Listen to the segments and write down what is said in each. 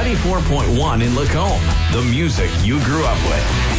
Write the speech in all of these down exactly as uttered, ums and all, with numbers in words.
ninety-four point one in Lacombe. The music you grew up with.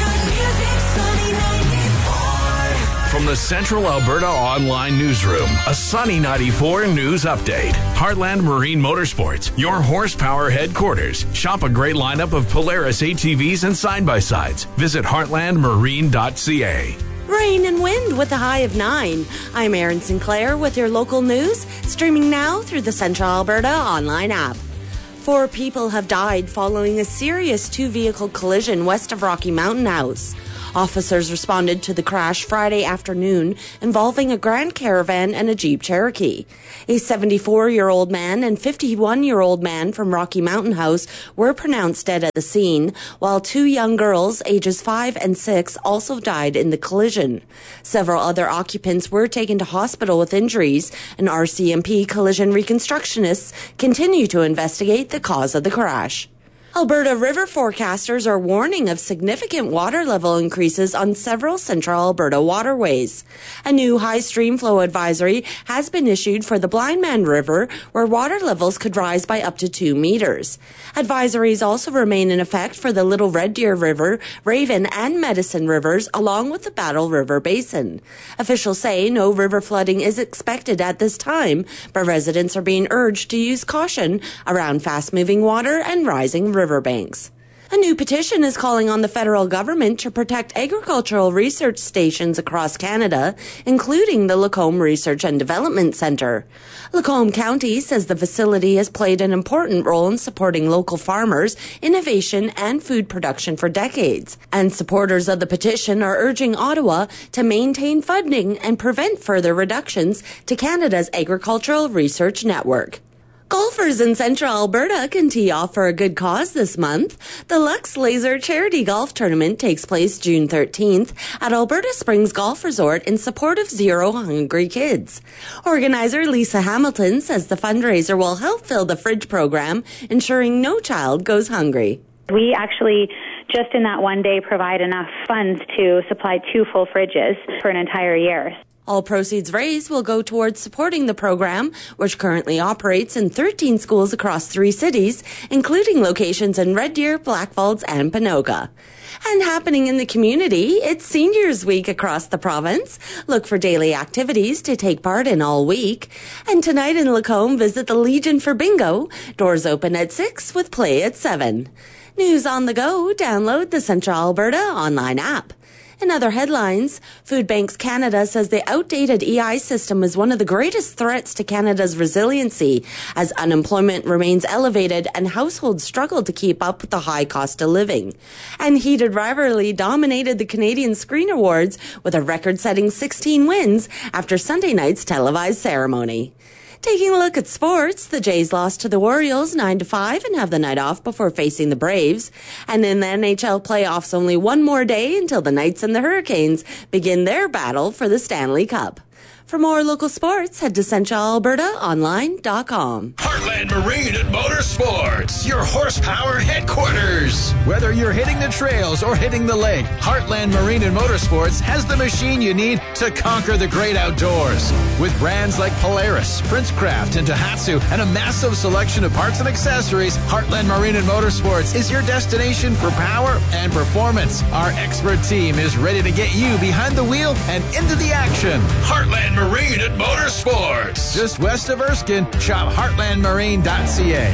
From the Central Alberta Online Newsroom, a Sunny ninety-four news update. Heartland Marine Motorsports, your horsepower headquarters. Shop a great lineup of Polaris A T Vs and side-by-sides. Visit heartland marine dot c a. Rain and wind with a high of nine. I'm Erin Sinclair with your local news, streaming now through the Central Alberta Online app. Four people have died following a serious two-vehicle collision west of Rocky Mountain House. Officers responded to the crash Friday afternoon involving a Grand Caravan and a Jeep Cherokee. A seventy-four-year-old man and fifty-one-year-old man from Rocky Mountain House were pronounced dead at the scene, while two young girls, ages five and six, also died in the collision. Several other occupants were taken to hospital with injuries, and R C M P collision reconstructionists continue to investigate the cause of the crash. Alberta river forecasters are warning of significant water level increases on several central Alberta waterways. A new high stream flow advisory has been issued for the Blindman River, where water levels could rise by up to two meters. Advisories also remain in effect for the Little Red Deer River, Raven, and Medicine Rivers, along with the Battle River Basin. Officials say no river flooding is expected at this time, but residents are being urged to use caution around fast-moving water and rising river riverbanks. A new petition is calling on the federal government to protect agricultural research stations across Canada, including the Lacombe Research and Development Centre. Lacombe County says the facility has played an important role in supporting local farmers, innovation, and food production for decades. And supporters of the petition are urging Ottawa to maintain funding and prevent further reductions to Canada's agricultural research network. Golfers in Central Alberta can tee off for a good cause this month. The Lux Laser Charity Golf Tournament takes place June thirteenth at Alberta Springs Golf Resort in support of Zero Hungry Kids. Organizer Lisa Hamilton says the fundraiser will help fill the fridge program, ensuring no child goes hungry. We actually, just in that one day, provide enough funds to supply two full fridges for an entire year. All proceeds raised will go towards supporting the program, which currently operates in thirteen schools across three cities, including locations in Red Deer, Blackfalds, and Panoga. And happening in the community, it's Seniors Week across the province. Look for daily activities to take part in all week. And tonight in Lacombe, visit the Legion for Bingo. Doors open at six with play at seven. News on the go, download the Central Alberta Online app. In other headlines, Food Banks Canada says the outdated E I system is one of the greatest threats to Canada's resiliency as unemployment remains elevated and households struggle to keep up with the high cost of living. And heated rivalry dominated the Canadian Screen Awards with a record-setting sixteen wins after Sunday night's televised ceremony. Taking a look at sports, the Jays lost to the Orioles nine to five and have the night off before facing the Braves. And in the N H L playoffs, only one more day until the Knights and the Hurricanes begin their battle for the Stanley Cup. For more local sports, head to central alberta online dot com. Heartland Marine and Motorsports, your horsepower headquarters. Whether you're hitting the trails or hitting the lake, Heartland Marine and Motorsports has the machine you need to conquer the great outdoors. With brands like Polaris, Princecraft, and Daihatsu, and a massive selection of parts and accessories, Heartland Marine and Motorsports is your destination for power and performance. Our expert team is ready to get you behind the wheel and into the action. Heartland Marine and Motorsports. Just west of Erskine, shop heartland marine dot c a.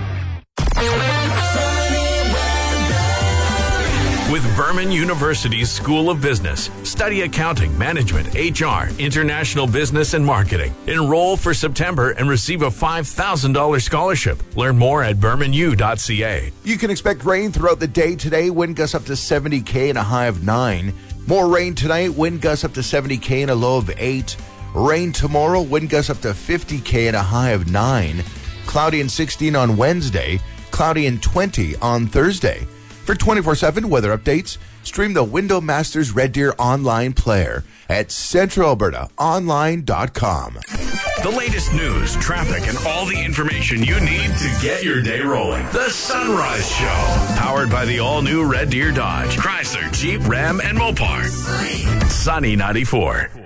With Berman University's School of Business, study accounting, management, H R, international business, and marketing. Enroll for September and receive a five thousand dollars scholarship. Learn more at berman u dot c a. You can expect rain throughout the day today. Wind gusts up to seventy K and a high of nine. More rain tonight. Wind gusts up to seventy K and a low of eight. Rain tomorrow. Wind gusts up to fifty K and a high of nine. Cloudy and sixteen on Wednesday. Cloudy and twenty on Thursday. For twenty-four seven weather updates, stream the Window Masters Red Deer online player at central alberta online dot com. The latest news, traffic, and all the information you need to get your day rolling. The Sunrise Show. Powered by the all-new Red Deer Dodge, Chrysler, Jeep, Ram, and Mopar. Sunny ninety-four.